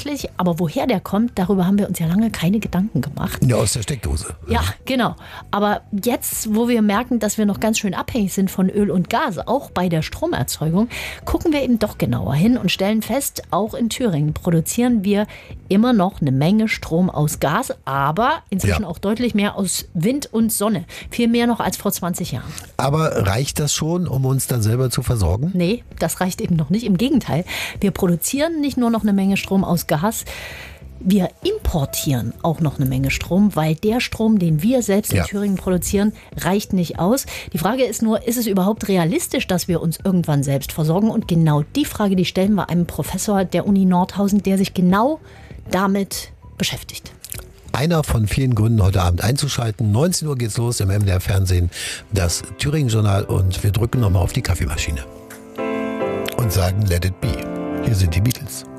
eigentlich, aber woher der kommt, darüber haben wir uns ja lange keine Gedanken gemacht. Ja, aus der Steckdose. Ja, genau. Aber jetzt, wo wir merken, dass wir noch ganz schön abhängig sind von Öl und Gas, auch bei der Stromerzeugung, gucken wir eben doch genauer hin und stellen fest, auch in Thüringen produzieren wir immer noch eine Menge Strom aus Gas, aber inzwischen auch deutlich mehr aus Wind und Sonne. Viel mehr noch als vor 20 Jahren. Aber reicht das schon, um uns dann selber zu versorgen? Nee, das reicht eben noch nicht. Im Gegenteil, wir produzieren nicht nur noch eine Menge Strom aus Gas, wir importieren auch noch eine Menge Strom, weil der Strom, den wir selbst in Thüringen produzieren, reicht nicht aus. Die Frage ist nur, ist es überhaupt realistisch, dass wir uns irgendwann selbst versorgen? Und genau die Frage, die stellen wir einem Professor der Uni Nordhausen, der sich genau damit beschäftigt. Einer von vielen Gründen, heute Abend einzuschalten. 19 Uhr geht's los im MDR Fernsehen, das Thüringen-Journal, und wir drücken nochmal auf die Kaffeemaschine und sagen Let it be. Hier sind die Beatles.